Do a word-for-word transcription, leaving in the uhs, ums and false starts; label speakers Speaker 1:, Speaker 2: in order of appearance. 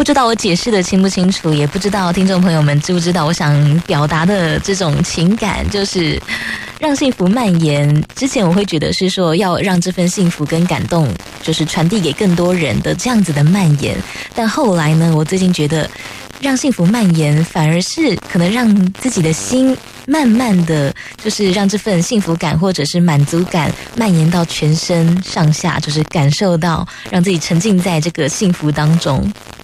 Speaker 1: 不知道我解释的清不清楚，也不知道听众朋友们知不知道我想表达的这种情感，就是让幸福蔓延。之前我会觉得是说要让这份幸福跟感动就是传递给更多人的这样子的蔓延，但后来呢，我最近觉得让幸福蔓延反而是可能让自己的心慢慢的就是让这份幸福感或者是满足感蔓延到全身上下，就是感受到让自己沉浸在这个幸福当中。